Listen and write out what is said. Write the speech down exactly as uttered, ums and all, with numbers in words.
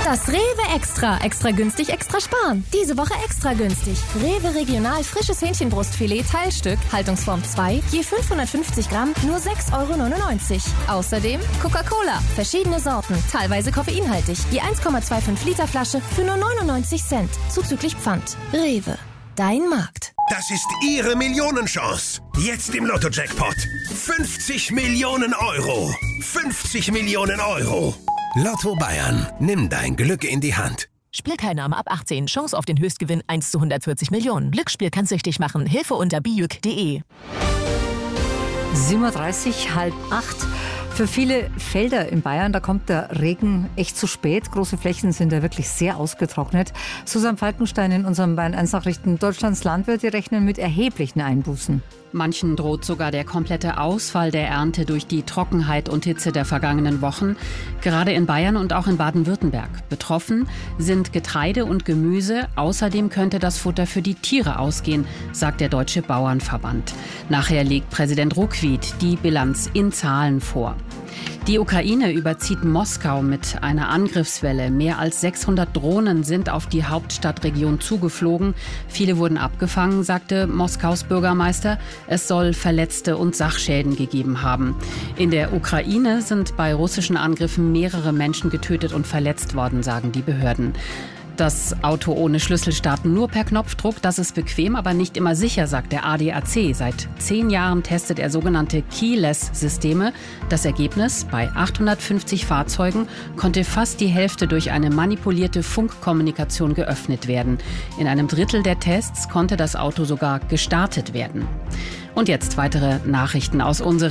Das Rewe Extra. Extra günstig, extra sparen. Diese Woche extra günstig. Rewe Regional frisches Hähnchenbrustfilet Teilstück, Haltungsform zwei, je fünfhundertfünfzig Gramm, nur sechs Euro neunundneunzig. Außerdem Coca-Cola, verschiedene Sorten, teilweise koffeinhaltig, je eins Komma fünfundzwanzig Liter Flasche für nur neunundneunzig Cent, zuzüglich Pfand. Rewe, dein Markt. Das ist Ihre Millionenchance. Jetzt im Lotto-Jackpot. fünfzig Millionen Euro. fünfzig Millionen Euro. Lotto Bayern. Nimm dein Glück in die Hand. Spielteilnahme ab achtzehn. Chance auf den Höchstgewinn eins zu hundertvierzig Millionen. Glücksspiel kann süchtig machen. Hilfe unter bijuk punkt de. sieben Uhr dreißig, halb acht. Für viele Felder in Bayern, da kommt der Regen echt zu spät. Große Flächen sind ja wirklich sehr ausgetrocknet. Susanne Falkenstein in unseren Bayern eins Nachrichten. Deutschlands Landwirte rechnen mit erheblichen Einbußen. Manchen droht sogar der komplette Ausfall der Ernte durch die Trockenheit und Hitze der vergangenen Wochen. Gerade in Bayern und auch in Baden-Württemberg. Betroffen sind Getreide und Gemüse. Außerdem könnte das Futter für die Tiere ausgehen, sagt der Deutsche Bauernverband. Nachher legt Präsident Ruckwied die Bilanz in Zahlen vor. Die Ukraine überzieht Moskau mit einer Angriffswelle. Mehr als sechshundert Drohnen sind auf die Hauptstadtregion zugeflogen. Viele wurden abgefangen, sagte Moskaus Bürgermeister. Es soll Verletzte und Sachschäden gegeben haben. In der Ukraine sind bei russischen Angriffen mehrere Menschen getötet und verletzt worden, sagen die Behörden. Das Auto ohne Schlüssel starten nur per Knopfdruck. Das ist bequem, aber nicht immer sicher, sagt der A D A C. Seit zehn Jahren testet er sogenannte Keyless-Systeme. Das Ergebnis: Bei achthundertfünfzig Fahrzeugen konnte fast die Hälfte durch eine manipulierte Funkkommunikation geöffnet werden. In einem Drittel der Tests konnte das Auto sogar gestartet werden. Und jetzt weitere Nachrichten aus unserer